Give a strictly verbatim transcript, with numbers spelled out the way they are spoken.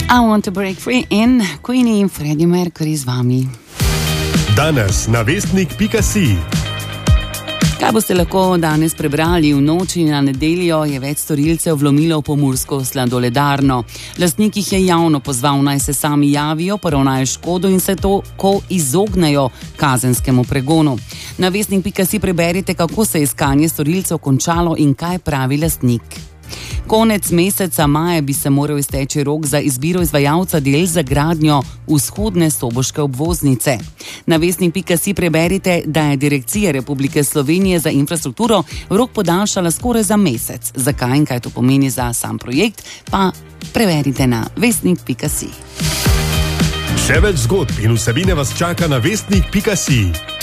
I want to break free in Queenie in Freddie Mercury z vami. Danes na vestnik pika si. Kaj boste lahko danes prebrali? V noči na nedeljo je več storilcev vlomilo v pomursko sladoledarno. Lastnik jih je javno pozval, naj se sami javijo, poravnajo škodo in se to, ko izognejo kazenskemu pregonu. Na vestnik pika si preberite, kako se je iskanje storilcev končalo in kaj pravi lastnik. Konec meseca maja bi se moral izteči rok za izbiro izvajalca del za gradnjo vzhodne soboške obvoznice. Na vestnik pika si preberite, da je Direkcija Republike Slovenije za infrastrukturo rok podaljšala skoraj za mesec. Zakaj in kaj to pomeni za sam projekt, pa preverite na vestnik pika si. Še več zgodb in vsebine vas čaka na vestnik pika si.